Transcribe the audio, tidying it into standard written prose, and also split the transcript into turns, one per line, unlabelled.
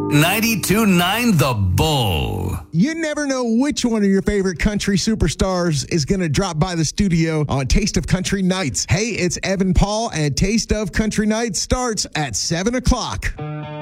92.9 The Bull.
You never know which one of your favorite country superstars is going to drop by the studio on Taste of Country Nights. Hey, it's Evan Paul, and Taste of Country Nights starts at 7 o'clock.